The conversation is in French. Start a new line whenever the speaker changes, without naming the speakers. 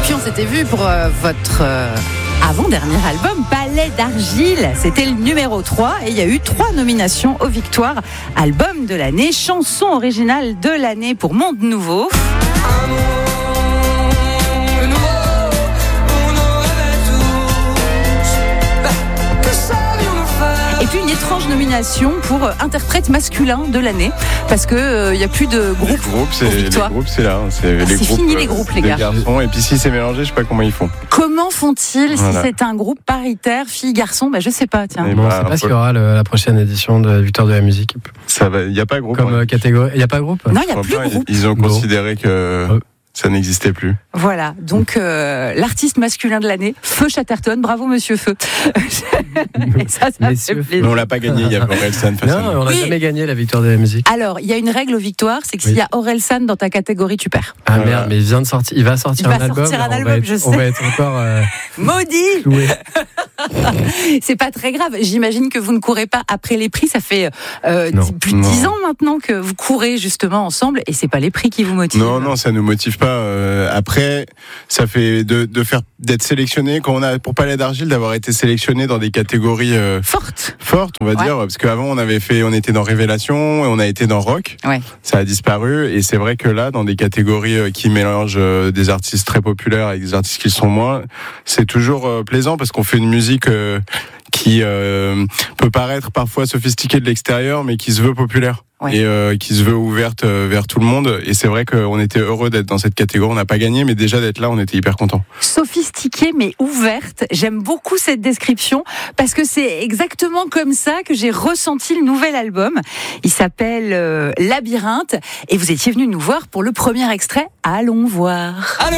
puis on s'était vu pour votre avant-dernier album, Palais d'Argile. C'était le numéro 3 et il y a eu 3 nominations aux victoires. Album de l'année, chanson originale de l'année pour Monde Nouveau. Et puis une étrange nomination pour interprète masculin de l'année, parce que il y a plus de groupe.
Les groupes, c'est là. C'est
fini les groupes, les gars.
Garçons. Et puis si c'est mélangé, je sais pas comment ils font.
Comment font-ils si c'est un groupe paritaire, filles-garçons? Je sais pas, tiens.
On sait pas s'il y aura la prochaine édition de Victoire de la musique.
Il n'y a pas de groupe.
Comme catégorie. Il n'y a pas de groupe?
Non, il n'y a plus de groupe.
Ils ont considéré que ça n'existait plus.
Voilà, donc l'artiste masculin de l'année, Feu Chatterton. Bravo Monsieur Feu. Et ça fait plaisir.
Mais on l'a pas gagné, il y a Orelsan face à nous.
Non, on n'a jamais gagné la Victoire de la musique.
Alors, il y a une règle aux victoires, c'est que s'il y a Orelsan dans ta catégorie, tu perds.
Ah merde, mais il va sortir un album.
Je sais.
On va être encore
maudit. C'est pas très grave. J'imagine que vous ne courez pas après les prix. Ça fait plus de 10 ans maintenant que vous courez justement ensemble, et c'est pas les prix qui vous motivent.
Non, ça nous motive pas. Après, ça fait d'être sélectionné quand on a pour Palais d'Argile, d'avoir été sélectionné dans des catégories fortes, on va dire, parce qu'avant on était dans Révélation et on a été dans Rock. Ouais. Ça a disparu, et c'est vrai que là, dans des catégories qui mélangent des artistes très populaires avec des artistes qui le sont moins, c'est toujours plaisant parce qu'on fait une musique qui peut paraître parfois sophistiquée de l'extérieur, mais qui se veut populaire. Ouais. Et qui se veut ouverte vers tout le monde. Et c'est vrai qu'on était heureux d'être dans cette catégorie. On n'a pas gagné, mais déjà d'être là, on était hyper contents.
Sophistiquée mais ouverte. J'aime beaucoup cette description parce que c'est exactement comme ça que j'ai ressenti le nouvel album. Il s'appelle Labyrinthe, et vous étiez venu nous voir pour le premier extrait. Allons voir.